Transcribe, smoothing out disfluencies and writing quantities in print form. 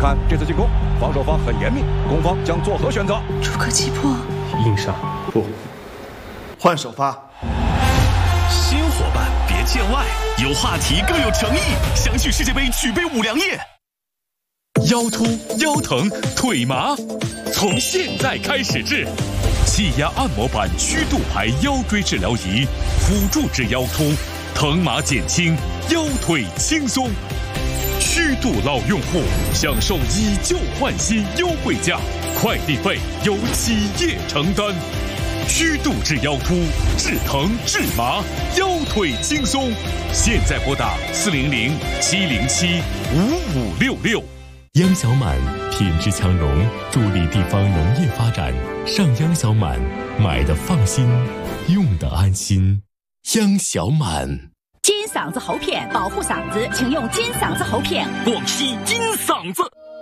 看这次进攻，防守方很严密，攻方将作何选择？ 出可击破， 硬上不， 换首发。 新伙伴别见外，有话题更有诚意，相信世界杯举杯5粮液。腰突、腰疼、腿麻，从现在开始治。气压按摩板曲度牌腰椎治疗仪，辅助治腰突，疼麻减轻，腰腿轻松。曲度老用户享受以旧换新优惠价，快递费由企业承担。曲度治腰突，治疼治麻，腰腿轻松。现在拨打400-707-5566。 央小满品质强农，助力地方农业发展。上央小满，买的放心，用的安心。央小满。 金嗓子喉片保护嗓子，请用金嗓子喉片。 广西金嗓子。